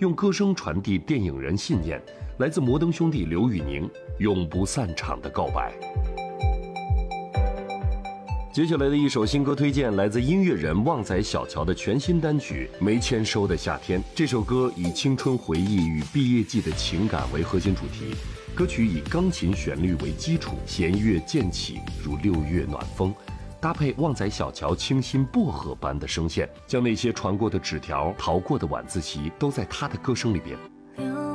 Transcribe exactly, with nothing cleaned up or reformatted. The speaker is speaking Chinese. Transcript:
用歌声传递电影人信念。来自摩登兄弟刘宇宁永不散场的告白。接下来的一首新歌推荐来自音乐人旺仔小乔的全新单曲《没签收的夏天》。这首歌以青春回忆与毕业季的情感为核心主题，歌曲以钢琴旋律为基础，弦乐渐起如六月暖风，搭配旺仔小乔清新薄荷般的声线，将那些传过的纸条、逃过的晚自习都在他的歌声里边